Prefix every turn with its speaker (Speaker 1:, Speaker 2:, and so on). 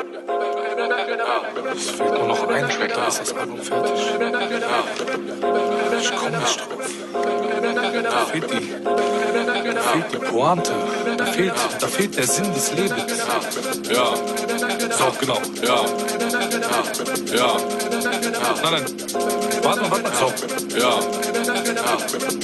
Speaker 1: Es fehlt nur noch ein Track, dann ist das Album fertig. Ich komm nicht drauf. Da fehlt die Pointe. Da fehlt der Sinn des Lebens.
Speaker 2: Ja.
Speaker 1: So, genau.
Speaker 2: Ja. Ja.
Speaker 1: Nein. Warte mal. So.
Speaker 2: Ja.